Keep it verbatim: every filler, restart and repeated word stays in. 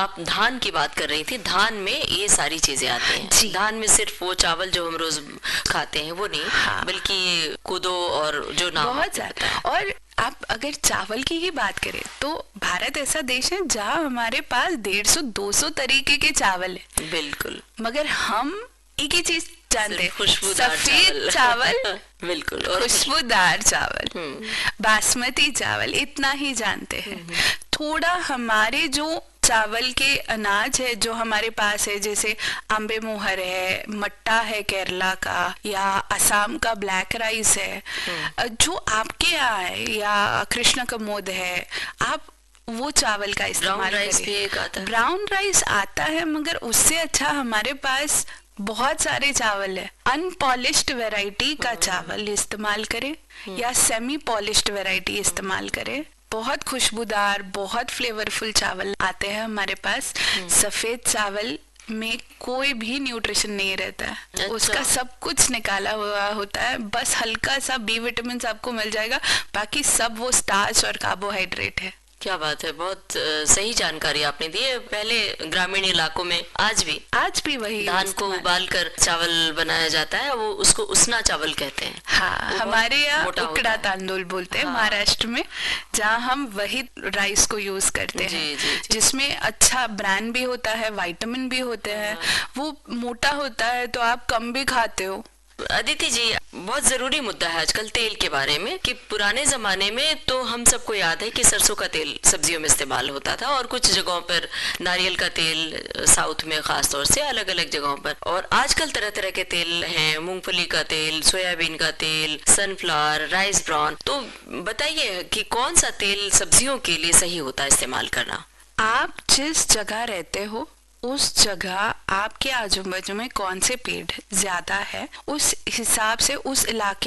आप धान की बात कर रही थी, धान में ये सारी चीजें आती हैं। धान में सिर्फ वो चावल जो हम रोज खाते हैं वो नहीं, हाँ। बल्कि कोदो और जो नाम बहुत ज्यादा। और आप अगर चावल की ही बात करें तो भारत ऐसा देश है जहाँ हमारे पास डेढ़ सौ दो सौ तरीके के चावल है। बिल्कुल। मगर हम एक ही चीज जानते हैं, खुशबूदार सफेद चावल बिल्कुल, खुशबूदार चावल, बासमती चावल, इतना ही जानते हैं। थोड़ा हमारे जो चावल के अनाज है जो हमारे पास है, जैसे आंबे मोहर है, मट्टा है केरला का, या असम का ब्लैक राइस है, जो आपके यहाँ है, या कृष्ण कमोद है, आप वो चावल का इस्तेमाल करें। ब्राउन राइस आता है, मगर उससे अच्छा हमारे पास बहुत सारे चावल है। अनपॉलिश्ड वैरायटी का चावल इस्तेमाल करें या सेमी पॉलिश्ड वैरायटी इस्तेमाल करें, बहुत खुशबूदार, बहुत फ्लेवरफुल चावल आते हैं हमारे पास। सफेद चावल में कोई भी न्यूट्रिशन नहीं रहता है। अच्छा। उसका सब कुछ निकाला हुआ होता है, बस हल्का सा बी विटामिन आपको मिल जाएगा, बाकी सब वो स्टार्च और कार्बोहाइड्रेट है। क्या बात है, बहुत सही जानकारी आपने दी है। पहले ग्रामीण इलाकों में आज भी आज भी वही धान को उबाल कर चावल बनाया जाता है, वो उसको उसना चावल कहते हैं। हाँ, हमारे यहाँ उकड़ा तांदूल बोलते हैं। हाँ। महाराष्ट्र में, जहाँ हम वही राइस को यूज करते जी, हैं, जी, जी। जिसमें अच्छा ब्रांड भी होता है, विटामिन भी होते हैं। हाँ। वो मोटा होता है तो आप कम भी खाते हो। अदिति जी, बहुत जरूरी मुद्दा है आजकल तेल के बारे में, कि पुराने जमाने में तो हम सबको याद है कि सरसों का तेल सब्जियों में इस्तेमाल होता था, और कुछ जगहों पर नारियल का तेल, साउथ में खास तौर से अलग अलग जगहों पर। और आजकल तरह तरह के तेल हैं, मूंगफली का तेल, सोयाबीन का तेल, सनफ्लावर, राइस ब्राउन। तो बताइए कि कौन सा तेल सब्जियों के लिए सही होता है इस्तेमाल करना? आप जिस जगह रहते हो उस जगह आपके आजू बाजू में कौन से पेड़ ज्यादा है, उस हिसाब से उस इलाके